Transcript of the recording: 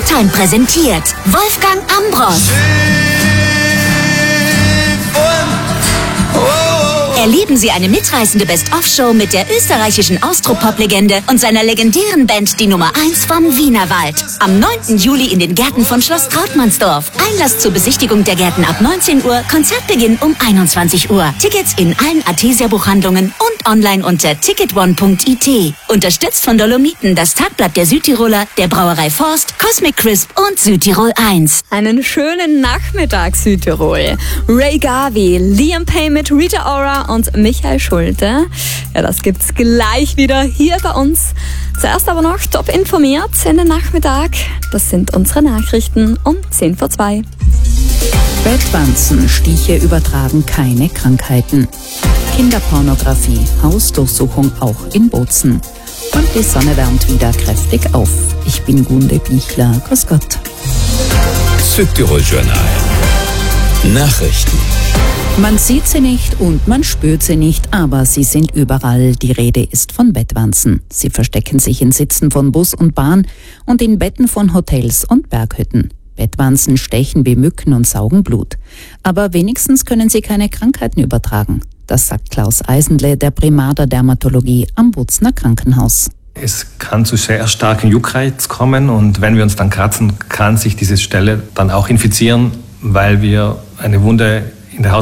Showtime präsentiert Wolfgang Ambros. Erleben Sie eine mitreißende Best-of-Show mit der österreichischen Austropop-Legende und seiner legendären Band, die Nummer 1 vom Wienerwald. Am 9. Juli in den Gärten von Schloss Trautmannsdorf. Einlass zur Besichtigung der Gärten ab 19 Uhr, Konzertbeginn um 21 Uhr. Tickets in allen Artesia-Buchhandlungen und online unter ticketone.it. Unterstützt von Dolomiten, das Tagblatt der Südtiroler, der Brauerei Forst, Cosmic Crisp und Südtirol 1. Einen schönen Nachmittag, Südtirol. Ray Garvey, Liam Payne mit Rita Ora und Michael Schulte. Ja, das gibt's gleich wieder hier bei uns. Zuerst aber noch top informiert in den Nachmittag. Das sind unsere Nachrichten um 2:10. Bettwanzen, Stiche übertragen keine Krankheiten. Kinderpornografie, Hausdurchsuchung auch in Bozen. Und die Sonne wärmt wieder kräftig auf. Ich bin Gunde Bichler. Grüß Gott. Südtirol-Journal. Nachrichten. Man sieht sie nicht und man spürt sie nicht, aber sie sind überall. Die Rede ist von Bettwanzen. Sie verstecken sich in Sitzen von Bus und Bahn und in Betten von Hotels und Berghütten. Bettwanzen stechen wie Mücken und saugen Blut. Aber wenigstens können sie keine Krankheiten übertragen. Das sagt Klaus Eisenle, der Primar der Dermatologie am Bozner Krankenhaus. Es kann zu sehr starken Juckreiz kommen und wenn wir uns dann kratzen, kann sich diese Stelle dann auch infizieren, weil wir eine Wunde in der Haut